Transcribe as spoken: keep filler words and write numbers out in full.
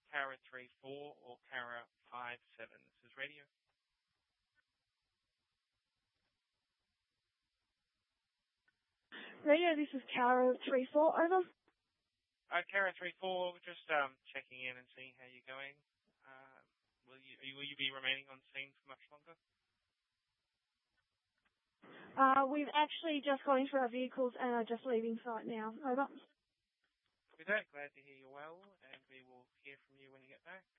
Kara three four or Kara five seven. This is radio. Radio, this is Kara three four, over. Uh, Kara three four, just um, checking in and seeing how you're going. Uh, will you will you be remaining on scene for much longer? Uh, we've actually just got into our vehicles and are just leaving site now. Over. With that, glad to hear you well, and we will hear from you when you get back.